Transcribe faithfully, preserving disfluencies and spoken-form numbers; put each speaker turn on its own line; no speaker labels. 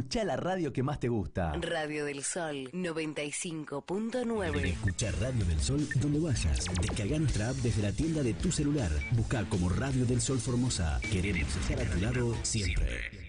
escuchá la radio que más te gusta.
Radio del Sol noventa y cinco punto nueve.
Escuchá Radio del Sol donde vayas. Descarga nuestra app desde la tienda de tu celular. Busca como Radio del Sol Formosa. Queremos estar a tu lado siempre.